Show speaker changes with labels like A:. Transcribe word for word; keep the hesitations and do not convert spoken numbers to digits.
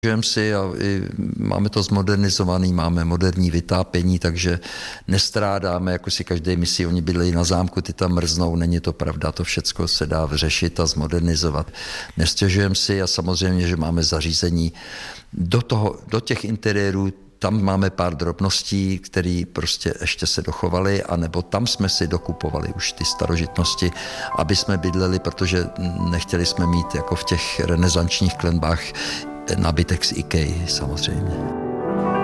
A: Žijeme si a máme to zmodernizovaný, máme moderní vytápění, takže nestrádáme, jako si každý myslí, oni bydlejí na zámku, ty tam mrznou, není to pravda, to všecko se dá vyřešit a zmodernizovat. Nestěžujeme si a samozřejmě, že máme zařízení do, toho, do těch interiérů, tam máme pár drobností, které prostě ještě se dochovaly, anebo tam jsme si dokupovali už ty starožitnosti, aby jsme bydleli, protože nechtěli jsme mít jako v těch renesančních klenbách nábytek z IKEA samozřejmě.